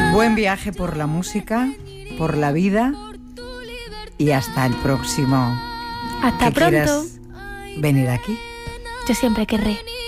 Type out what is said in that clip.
Buen viaje por la música, por la vida y hasta el próximo. Hasta pronto. ¿Quieras venir aquí? Yo siempre querré.